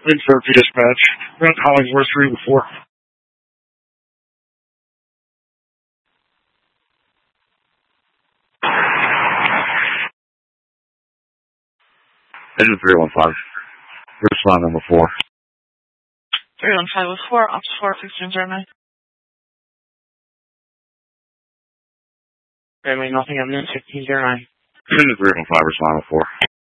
Insert dispatch. Run Hollingsworth 3 before. Engine 315. Respond number 4. 315 with 4, Ops 4, 1609. Family, nothing, I'm in 1609. Engine 315, respond number 4.